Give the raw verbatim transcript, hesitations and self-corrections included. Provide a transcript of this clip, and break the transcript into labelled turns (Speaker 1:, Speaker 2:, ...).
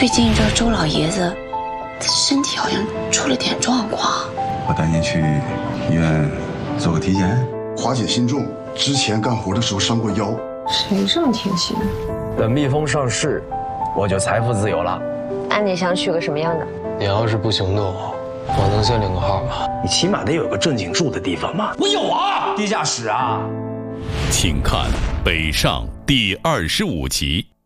Speaker 1: 最近这周老爷子，他身体好像出了点状况。
Speaker 2: 我带您去医院做个体检。
Speaker 3: 华姐心重，之前干活的时候伤过腰。
Speaker 4: 谁这么贴心？
Speaker 5: 等蜜蜂上市，我就财富自由了。
Speaker 6: 那你想娶个什么样的？
Speaker 7: 你要是不行动，我能先领个号吗？
Speaker 5: 你起码得有个正经住的地方嘛。我有啊，地下室啊。
Speaker 8: 请看《北上》第二十五集。